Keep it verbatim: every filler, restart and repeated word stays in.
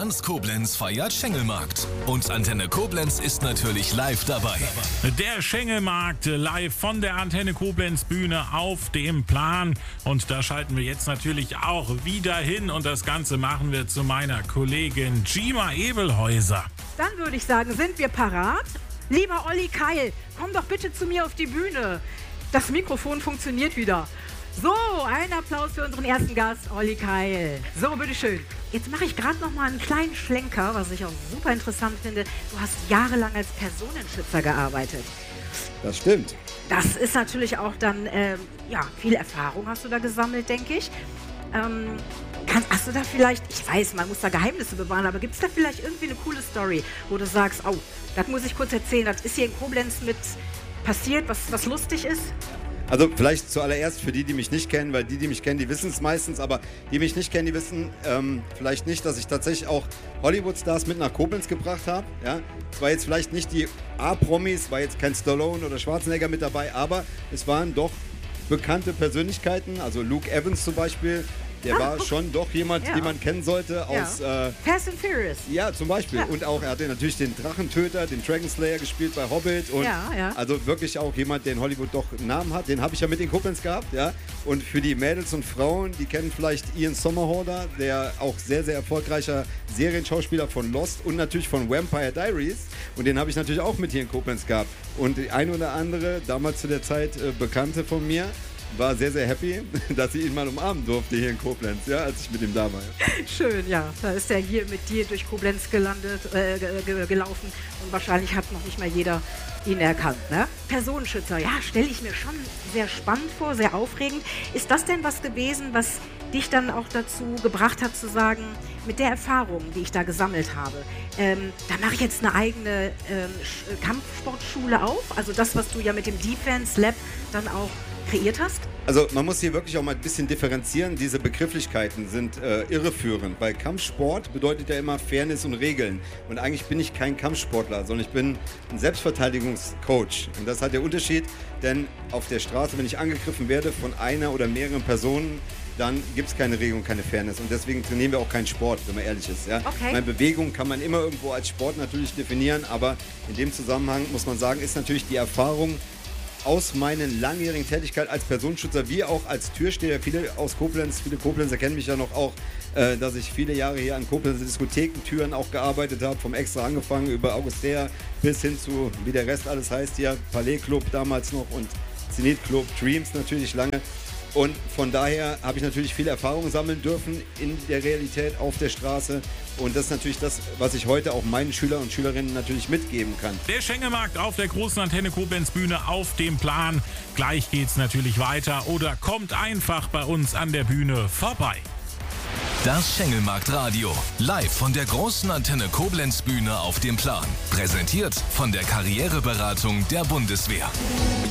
Ganz Koblenz feiert Schengelmarkt. Und Antenne Koblenz ist natürlich live dabei. Der Schengelmarkt live von der Antenne Koblenz Bühne auf dem Plan. Und da schalten wir jetzt natürlich auch wieder hin. Und das Ganze machen wir zu meiner Kollegin Gima Ebelhäuser. Dann würde ich sagen, sind wir parat? Lieber Olli Keil, komm doch bitte zu mir auf die Bühne. Das Mikrofon funktioniert wieder. So, ein Applaus für unseren ersten Gast, Olli Keil. So, bitteschön. Jetzt mache ich gerade noch mal einen kleinen Schlenker, was ich auch super interessant finde. Du hast jahrelang als Personenschützer gearbeitet. Das stimmt. Das ist natürlich auch dann, ähm, ja, viel Erfahrung hast du da gesammelt, denke ich. Ähm, kann, hast du da vielleicht, ich weiß, man muss da Geheimnisse bewahren, aber gibt es da vielleicht irgendwie eine coole Story, wo du sagst, oh, das muss ich kurz erzählen, das ist hier in Koblenz mit passiert, was, was lustig ist? Also vielleicht zuallererst für die, die mich nicht kennen, weil die, die mich kennen, die wissen es meistens, aber die mich nicht kennen, die wissen ähm, vielleicht nicht, dass ich tatsächlich auch Hollywood-Stars mit nach Koblenz gebracht habe. Ja? Es war jetzt vielleicht nicht die A-Promis, war jetzt kein Stallone oder Schwarzenegger mit dabei, aber es waren doch bekannte Persönlichkeiten, also Luke Evans zum Beispiel. Der ah, war schon doch jemand, ja. den man kennen sollte aus... Ja. Äh, Fast and Furious. Ja, zum Beispiel. Ja. Und auch, er hatte natürlich den Drachentöter, den Dragon Slayer gespielt bei Hobbit. Und ja, ja. Also wirklich auch jemand, der in Hollywood doch einen Namen hat. Den habe ich ja mit in Koblenz gehabt. Ja. Und für die Mädels und Frauen, die kennen vielleicht Ian Somerhalder, der auch sehr, sehr erfolgreicher Serienschauspieler von Lost und natürlich von Vampire Diaries. Und den habe ich natürlich auch mit hier in Koblenz gehabt. Und die eine oder andere, damals zu der Zeit äh, Bekannte von mir, war sehr, sehr happy, dass ich ihn mal umarmen durfte hier in Koblenz, ja, als ich mit ihm da war. Schön, ja. Da ist er hier mit dir durch Koblenz gelandet, äh, ge- gelaufen und wahrscheinlich hat noch nicht mal jeder ihn erkannt, ne? Personenschützer, ja, stelle ich mir schon sehr spannend vor, sehr aufregend. Ist das denn was gewesen, was dich dann auch dazu gebracht hat zu sagen, mit der Erfahrung, die ich da gesammelt habe, ähm, da mache ich jetzt eine eigene ähm, Kampfsportschule auf? Also das, was du ja mit dem Defense Lab dann auch kreiert hast? Also man muss hier wirklich auch mal ein bisschen differenzieren. Diese Begrifflichkeiten sind äh, irreführend, weil Kampfsport bedeutet ja immer Fairness und Regeln. Und eigentlich bin ich kein Kampfsportler, sondern ich bin ein Selbstverteidigungscoach. Und das hat der Unterschied, denn auf der Straße, wenn ich angegriffen werde von einer oder mehreren Personen, dann gibt es keine Regelung, keine Fairness. Und deswegen trainieren wir auch keinen Sport, wenn man ehrlich ist. Ja? Okay. Meine Bewegung kann man immer irgendwo als Sport natürlich definieren, aber in dem Zusammenhang muss man sagen, ist natürlich die Erfahrung aus meiner langjährigen Tätigkeit als Personenschützer, wie auch als Türsteher. Viele aus Koblenz, viele Koblenzer kennen mich ja noch auch, äh, dass ich viele Jahre hier an Koblenzer Diskothekentüren auch gearbeitet habe, vom Extra angefangen über Augustea bis hin zu, wie der Rest alles heißt hier, Palais Club damals noch und Zenit Club, Dreams natürlich lange. Und von daher habe ich natürlich viel Erfahrung sammeln dürfen in der Realität auf der Straße. Und das ist natürlich das, was ich heute auch meinen Schülern und Schülerinnen natürlich mitgeben kann. Der Schengelmarkt auf der großen Antenne Koblenz Bühne auf dem Plan. Gleich geht's natürlich weiter oder kommt einfach bei uns an der Bühne vorbei. Das Schengelmarkt Radio. Live von der großen Antenne Koblenz Bühne auf dem Plan. Präsentiert von der Karriereberatung der Bundeswehr.